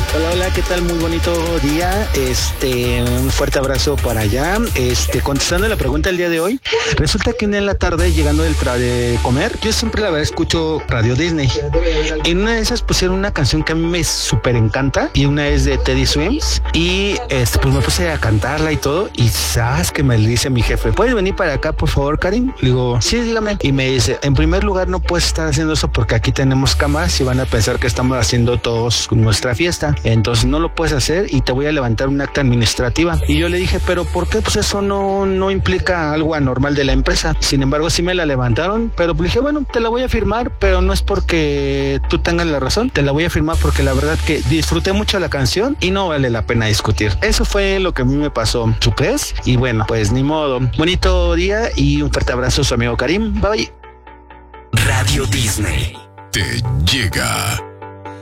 Hola, hola, ¿qué tal? Muy bonito día. Un fuerte abrazo para allá. Contestando la pregunta del día de hoy, resulta que en la tarde, llegando de comer, yo siempre la verdad escucho Radio Disney. En una de esas pusieron una canción que a mí me súper encanta y una es de Teddy Swims y pues me puse a cantarla y todo y sabes que me dice mi jefe, ¿puedes venir para acá por favor, Karim? Le digo, sí, dígame. Y me dice, en primer lugar no puedes estar haciendo eso porque aquí tenemos cámaras y van a pensar que estamos haciendo todos nuestra fiesta, entonces no lo puedes hacer y te voy a levantar un acta administrativa. Y yo le dije, pero ¿por qué? Pues eso no implica algo anormal de la empresa. Sin embargo, sí me la levantaron, pero le dije, bueno, te la voy a firmar, pero no es porque tú tengas la razón, te la voy a firmar porque la verdad que disfruté mucho la canción y no vale la pena discutir. Eso fue lo que a mí me pasó, ¿tú crees? Y bueno, pues ni modo. Bonito día y un fuerte abrazo a su amigo Karim. Bye. Radio Disney te llega.